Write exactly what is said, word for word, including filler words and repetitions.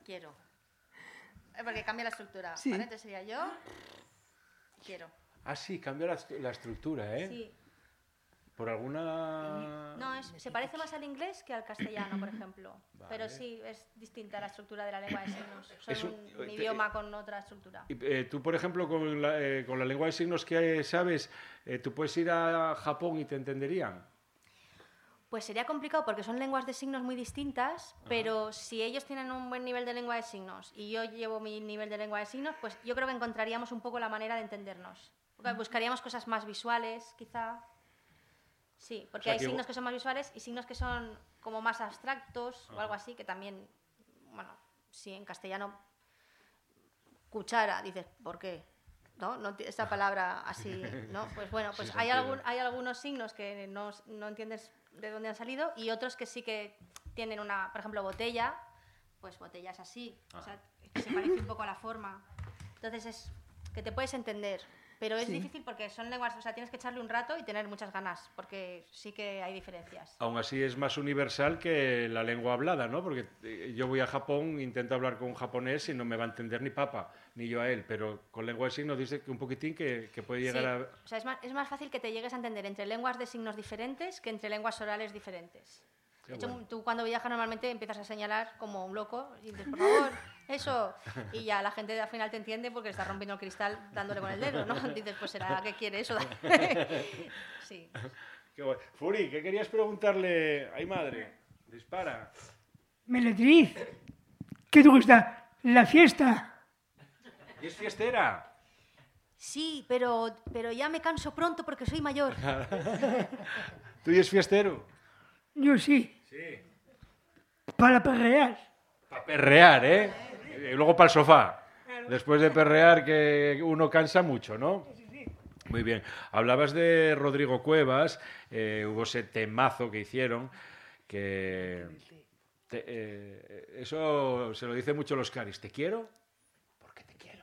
quiero. Eh, Porque cambia la estructura. Sí. ¿Vale? Entonces sería yo, quiero. Ah, sí, cambia la, est- la estructura, ¿eh? Sí. Por alguna... No, es, se parece más al inglés que al castellano, por ejemplo. Vale. Pero sí, es distinta la estructura de la lengua de signos. Son Es un- un, te- idioma con otra estructura. Y, eh, tú, por ejemplo, con la, eh, con la lengua de signos que sabes, eh, tú puedes ir a Japón y te entenderían. Pues sería complicado porque son lenguas de signos muy distintas, pero si ellos tienen un buen nivel de lengua de signos y yo llevo mi nivel de lengua de signos, pues yo creo que encontraríamos un poco la manera de entendernos. Porque buscaríamos cosas más visuales, quizá. Sí, porque O sea, hay que signos vo- que son más visuales y signos que son como más abstractos o algo así, que también, bueno, si en castellano cuchara, dices, ¿por qué? ¿No? No ti- esta palabra así, ¿no? Pues bueno, pues Sí, hay, sentido. algún, hay algunos signos que no, no entiendes de dónde han salido y otros que sí que tienen una, por ejemplo, botella, pues botella es así, o sea, que se parece un poco a la forma. Entonces es que te puedes entender, pero es Sí. difícil porque son lenguas, o sea, tienes que echarle un rato y tener muchas ganas, porque sí que hay diferencias. Aún así es más universal que la lengua hablada, ¿no? Porque eh, yo voy a Japón, intento hablar con un japonés y no me va a entender ni papa, ni yo a él, pero con lengua de signos dice que un poquitín que, que puede llegar Sí, a... o sea, es más, es más fácil que te llegues a entender entre lenguas de signos diferentes que entre lenguas orales diferentes. Qué De hecho, bueno. tú cuando viajas normalmente empiezas a señalar como un loco y dices, por favor, eso. Y ya la gente al final te entiende porque estás rompiendo el cristal dándole con el dedo, ¿no? Dices, pues será que quiere eso. Sí. Qué guay. Furi, ¿qué querías preguntarle? ¡Ay, madre! Dispara. Meletriz, ¿qué te gusta? La fiesta. ¿Y es fiestera? Sí, pero, pero ya me canso pronto porque soy mayor. ¿Tú y es fiestero? Yo sí, Sí. para perrear. Para perrear, ¿eh? Y luego para el sofá. Después de perrear, que uno cansa mucho, ¿no? Muy bien. Hablabas de Rodrigo Cuevas, eh, hubo ese temazo que hicieron, que... te- eh, eso se lo dice mucho los caris. ¿Te quiero?